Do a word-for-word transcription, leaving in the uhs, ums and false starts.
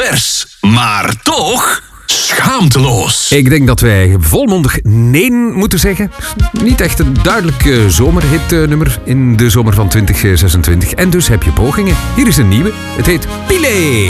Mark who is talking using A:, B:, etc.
A: Vers, maar toch schaamteloos.
B: Ik denk dat wij volmondig nee moeten zeggen. Niet echt een duidelijk uh, zomerhitnummer in de zomer van twintig zesentwintig. En dus heb je pogingen. Hier is een nieuwe. Het heet Pile.